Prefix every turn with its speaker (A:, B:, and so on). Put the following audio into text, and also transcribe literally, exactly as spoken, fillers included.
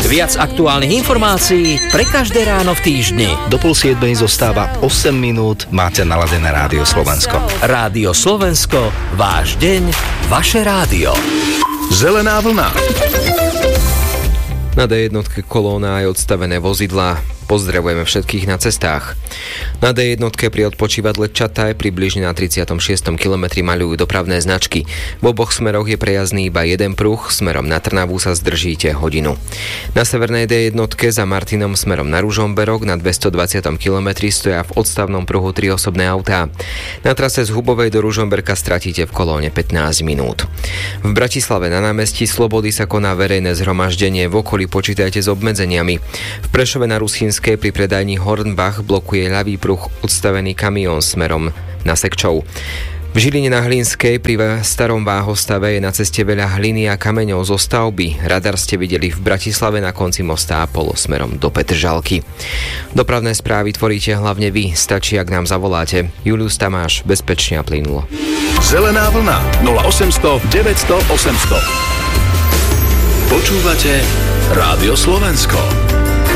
A: Viac aktuálnych informácií pre každé ráno v týždni.
B: Do pol siedmej zostáva osem minút. Máte naladené Rádio Slovensko.
A: Rádio Slovensko, váš deň, vaše rádio.
C: Zelená vlna.
D: Na dé jednotke kolóna aj odstavené vozidlá. Pozdravujeme všetkých na cestách. Na dé jednotke pri odpočívadle Čataj približne na tridsiatom šiestom kilometri maľujú dopravné značky. V oboch smeroch je prejazdný iba jeden pruh, smerom na Trnavu sa zdržíte hodinu. Na severnej dé jednotke za Martinom smerom na Ružomberok na dvestodvadsiatom kilometri stoja v odstavnom pruhu tri osobné autá. Na trase z Hubovej do Ružomberka stratíte v kolóne pätnásť minút. V Bratislave na námestí Slobody sa koná verejné zhromaždenie, v okolí počítajte s obmedzeniami. V Prešove na Ruschinskej pri predajni Hornbach blokuje ľavý pruh odstavený kamión smerom na Sekčov. V Žiline na Hlinskej pri starom váhostave je na ceste veľa hliny a kameňov zo stavby. Radar ste videli v Bratislave na konci mosta Apollo smerom do Petržalky. Dopravné správy tvoríte hlavne vy, stačí, ak nám zavoláte. Julius Tamáš, bezpečne a plynulo.
C: Zelená vlna nula osemsto deväťsto osemsto. Počúvate Rádio Slovensko.